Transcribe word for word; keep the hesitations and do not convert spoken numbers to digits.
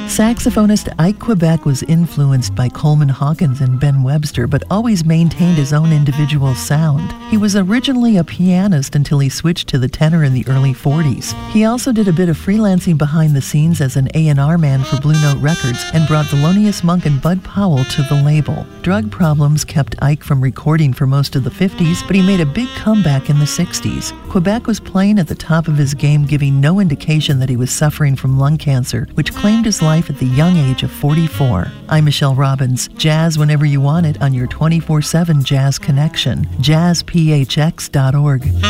Saxophonist Ike Quebec was influenced by Coleman Hawkins and Ben Webster, but always maintained his own individual sound. He was originally a pianist until he switched to the tenor in the early forties. He also did a bit of freelancing behind the scenes as an A and R man for Blue Note Records and brought Thelonious Monk and Bud Powell to the label. Drug problems kept Ike from recording for most of the fifties, but he made a big comeback in the sixties. Quebec was playing at the top of his game, giving no indication that he was suffering from lung cancer, which claimed his life at the young age of forty-four. I'm Michelle Robbins. Jazz whenever you want it on your twenty-four seven Jazz Connection. jazz p h x dot org.